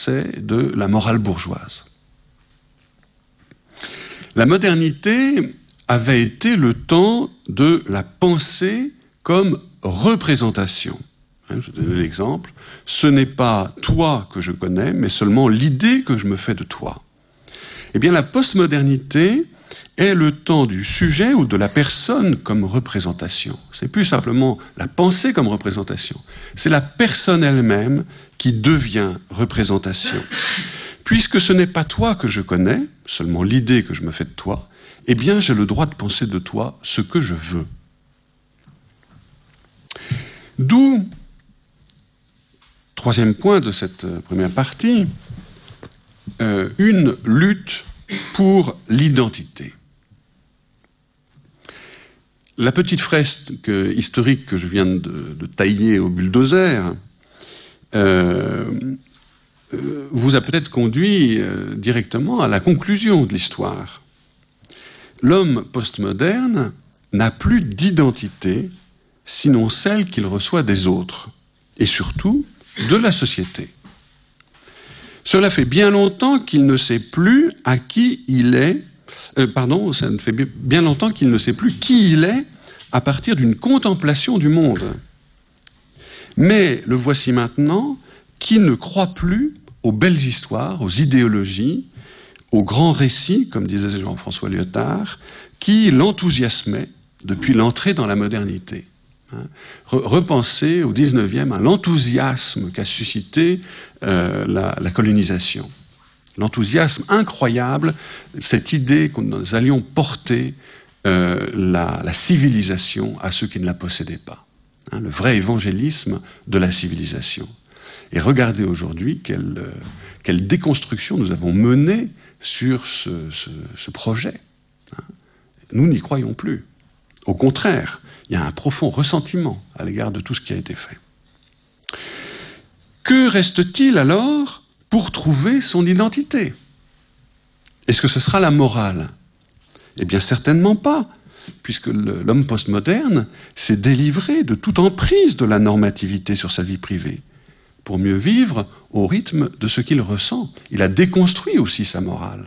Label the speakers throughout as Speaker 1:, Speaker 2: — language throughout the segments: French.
Speaker 1: procès de la morale bourgeoise. La modernité avait été le temps de la pensée comme représentation. Je vais donner l'exemple. Ce n'est pas toi que je connais, mais seulement l'idée que je me fais de toi. Eh bien, la postmodernité est le temps du sujet ou de la personne comme représentation. C'est plus simplement la pensée comme représentation. C'est la personne elle-même qui devient représentation. Puisque ce n'est pas toi que je connais, seulement l'idée que je me fais de toi, eh bien, j'ai le droit de penser de toi ce que je veux. D'où, troisième point de cette première partie, une lutte pour l'identité. La petite fresque historique que je viens de tailler au bulldozer vous a peut-être conduit directement à la conclusion de l'histoire. L'homme postmoderne n'a plus d'identité, sinon celle qu'il reçoit des autres, et surtout de la société. Cela fait bien longtemps qu'il ne sait plus à qui il est, ça fait bien longtemps qu'il ne sait plus qui il est à partir d'une contemplation du monde. Mais le voici maintenant qui ne croit plus aux belles histoires, aux idéologies, aux grands récits, comme disait Jean-François Lyotard, qui l'enthousiasmaient depuis l'entrée dans la modernité. Repenser au XIXe à l'enthousiasme qu'a suscité la colonisation. L'enthousiasme incroyable, cette idée que nous allions porter la civilisation à ceux qui ne la possédaient pas. Le vrai évangélisme de la civilisation. Et regardez aujourd'hui quelle déconstruction nous avons menée sur ce projet. Nous n'y croyons plus. Au contraire, il y a un profond ressentiment à l'égard de tout ce qui a été fait. Que reste-t-il alors pour trouver son identité? Est-ce que ce sera la morale? Eh bien, certainement pas, puisque l'homme postmoderne s'est délivré de toute emprise de la normativité sur sa vie privée, pour mieux vivre au rythme de ce qu'il ressent. Il a déconstruit aussi sa morale.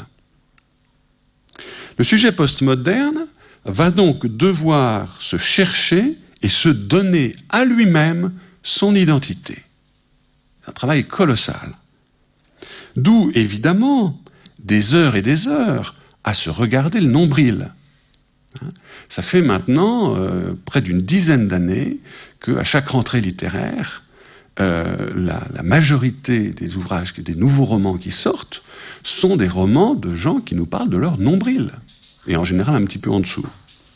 Speaker 1: Le sujet postmoderne va donc devoir se chercher et se donner à lui-même son identité. C'est un travail colossal. D'où, évidemment, des heures et des heures à se regarder le nombril. Ça fait maintenant près d'une dizaine d'années qu'à chaque rentrée littéraire, la majorité des ouvrages, des nouveaux romans qui sortent, sont des romans de gens qui nous parlent de leur nombril, et en général un petit peu en dessous.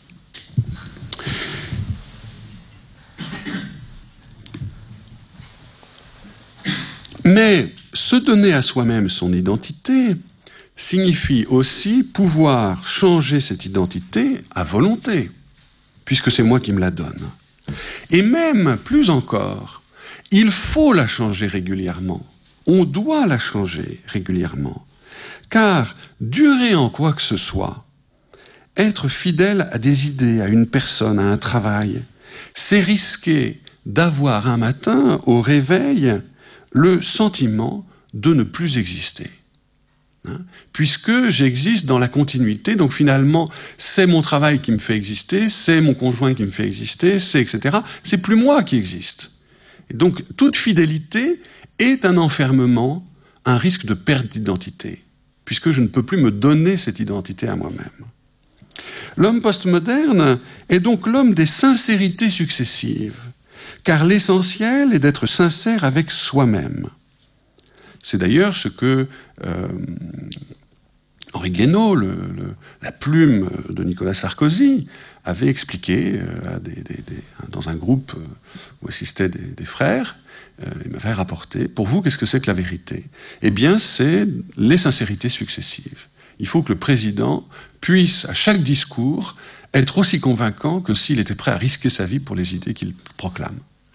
Speaker 1: Mais se donner à soi-même son identité signifie aussi pouvoir changer cette identité à volonté, puisque c'est moi qui me la donne. Et même, plus encore, il faut la changer régulièrement. On doit la changer régulièrement. Car durer en quoi que ce soit, être fidèle à des idées, à une personne, à un travail, c'est risquer d'avoir un matin, au réveil, le sentiment de ne plus exister. Puisque j'existe dans la continuité, donc finalement, c'est mon travail qui me fait exister, c'est mon conjoint qui me fait exister, c'est etc. C'est plus moi qui existe. Et donc, toute fidélité est un enfermement, un risque de perte d'identité, puisque je ne peux plus me donner cette identité à moi-même. L'homme postmoderne est donc l'homme des sincérités successives, car l'essentiel est d'être sincère avec soi-même. C'est d'ailleurs ce que Henri Guénaud, la plume de Nicolas Sarkozy, avait expliqué dans un groupe où assistaient des frères. Il m'avait rapporté, pour vous, qu'est-ce que c'est que la vérité? Eh bien, c'est les sincérités successives. Il faut que le président puisse, à chaque discours, être aussi convaincant que s'il était prêt à risquer sa vie pour les idées qu'il proclame.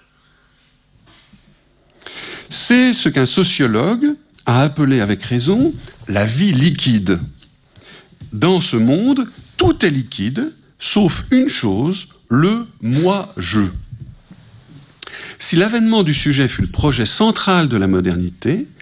Speaker 1: C'est ce qu'un sociologue a appelé avec raison la vie liquide. Dans ce monde, tout est liquide, sauf une chose, le moi-je. Si l'avènement du sujet fut le projet central de la modernité,